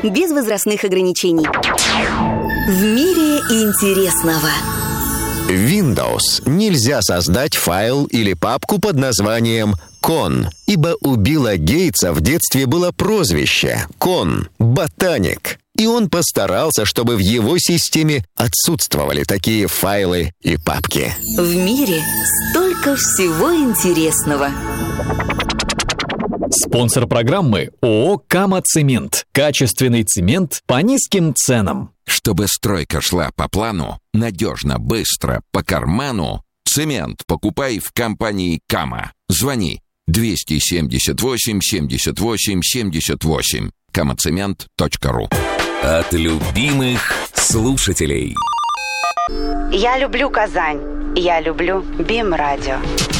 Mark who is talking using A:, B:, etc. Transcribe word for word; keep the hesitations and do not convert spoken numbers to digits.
A: без возрастных ограничений. В мире интересного.
B: Windows нельзя создать файл или папку под названием «Кон», ибо у Билла Гейтса в детстве было прозвище «Кон» — «Ботаник». И он постарался, чтобы в его системе отсутствовали такие файлы и папки.
A: В мире столько всего интересного.
C: Спонсор программы ООО «Кама-Цемент». Качественный цемент по низким ценам.
D: Чтобы стройка шла по плану, надежно, быстро, по карману, цемент покупай в компании «Кама». Звони двести семьдесят восемь семьдесят восемь семьдесят восемь. камацемент точка ру.
E: От любимых слушателей.
F: Я люблю Казань. Я люблю БИМ-радио.